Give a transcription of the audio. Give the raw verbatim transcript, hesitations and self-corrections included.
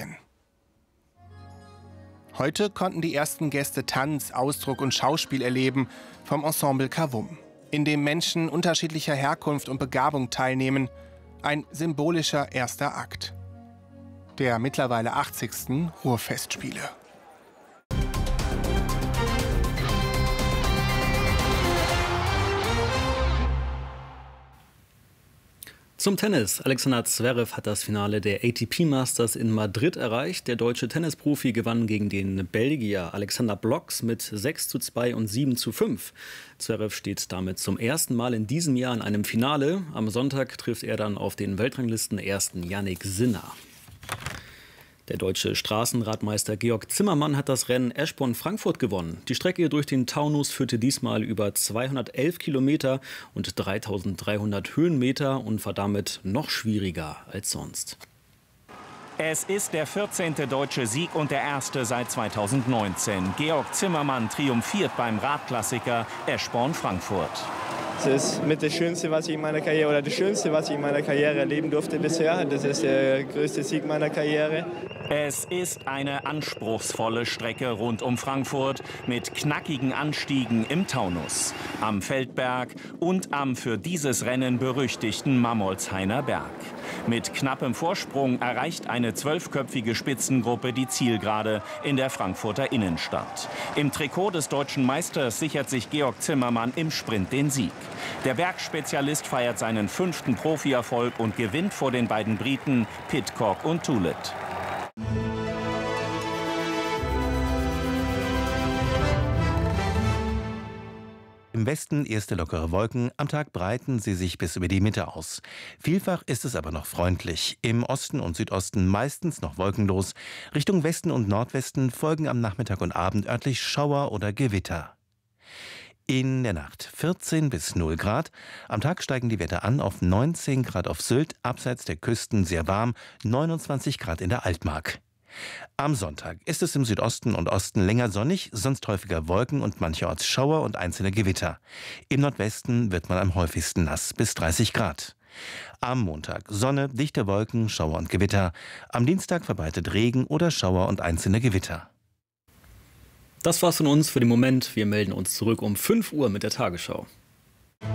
Italien. Heute konnten die ersten Gäste Tanz, Ausdruck und Schauspiel erleben vom Ensemble Cavum, in dem Menschen unterschiedlicher Herkunft und Begabung teilnehmen. Ein symbolischer erster Akt der mittlerweile achtzigsten Ruhrfestspiele. Zum Tennis. Alexander Zverev hat das Finale der A T P Masters in Madrid erreicht. Der deutsche Tennisprofi gewann gegen den Belgier Alexander Blocks mit sechs zu zwei und sieben zu fünf. Zverev steht damit zum ersten Mal in diesem Jahr in einem Finale. Am Sonntag trifft er dann auf den Weltranglisten-Ersten Jannik Sinner. Der deutsche Straßenradmeister Georg Zimmermann hat das Rennen Eschborn-Frankfurt gewonnen. Die Strecke durch den Taunus führte diesmal über zweihundertelf Kilometer und dreitausenddreihundert Höhenmeter und war damit noch schwieriger als sonst. Es ist der vierzehnte deutsche Sieg und der erste seit zweitausendneunzehn. Georg Zimmermann triumphiert beim Radklassiker Eschborn-Frankfurt. Das ist mit das Schönste, was ich in meiner Karriere, oder das Schönste, was ich in meiner Karriere erleben durfte bisher. Das ist der größte Sieg meiner Karriere. Es ist eine anspruchsvolle Strecke rund um Frankfurt mit knackigen Anstiegen im Taunus, am Feldberg und am für dieses Rennen berüchtigten Mammolshainer Berg. Mit knappem Vorsprung erreicht eine zwölfköpfige Spitzengruppe die Zielgerade in der Frankfurter Innenstadt. Im Trikot des deutschen Meisters sichert sich Georg Zimmermann im Sprint den Sieg. Der Bergspezialist feiert seinen fünften Profierfolg und gewinnt vor den beiden Briten Pidcock und Tullett. Im Westen erste lockere Wolken, am Tag breiten sie sich bis über die Mitte aus. Vielfach ist es aber noch freundlich. Im Osten und Südosten meistens noch wolkenlos. Richtung Westen und Nordwesten folgen am Nachmittag und Abend örtlich Schauer oder Gewitter. In der Nacht vierzehn bis null Grad. Am Tag steigen die Werte an auf neunzehn Grad auf Sylt, abseits der Küsten sehr warm, neunundzwanzig Grad in der Altmark. Am Sonntag ist es im Südosten und Osten länger sonnig, sonst häufiger Wolken und mancherorts Schauer und einzelne Gewitter. Im Nordwesten wird man am häufigsten nass, bis dreißig Grad. Am Montag Sonne, dichte Wolken, Schauer und Gewitter. Am Dienstag verbreitet Regen oder Schauer und einzelne Gewitter. Das war's von uns für den Moment. Wir melden uns zurück um fünf Uhr mit der Tagesschau.